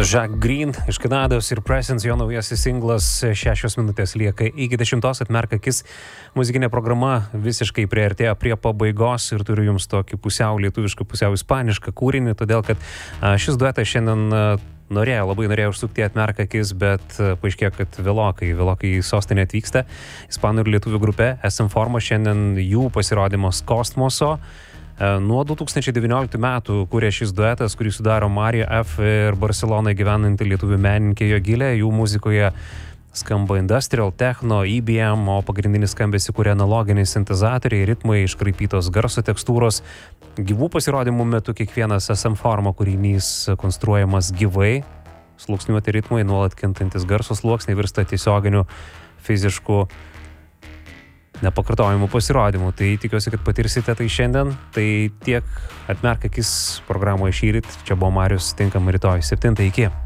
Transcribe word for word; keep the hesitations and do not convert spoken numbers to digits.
Jack Green iš Kanados ir Presence, jo naujasis singlas, šešios minutės lieka iki dešimtos, atmerk akis. Muzikinė programa visiškai priartėjo prie pabaigos ir turiu jums tokį pusiau lietuvišką, pusiau ispanišką kūrinį, todėl kad šis duetas šiandien norėjo, labai norėjo užsukti atmerk akis, bet paaiškėjo, kad vėlokai, vėlokai į sostinę atvyksta. Ispanų ir lietuvių grupė S M Forma, šiandien jų pasirodymas Kosmoso. Nuo du tūkstančiai devynioliktų metų kūrė šis duetas, kurį sudaro Marija F. ir Barcelonoje gyvenanti lietuvių menininkė Jogilė. Jų muzikoje skamba industrial, techno, E B M, o pagrindinį skambesį kuria analoginiai sintezatoriai, ritmai, iškraipytos garso tekstūros. Gyvų pasirodymų metu kiekvienas S M Forma kūrinys konstruojamas gyvai, sluoksniuoti ritmai, nuolat kintantis garso sluoksniai virsta tiesioginiu fizišku nepakartojimų pasirodymų. Tai tikiuosi, kad patirsite tai šiandien. Tai tiek atmerk akis programoje šįryt. Čia buvo Marius, tinkam rytoj septintą, iki.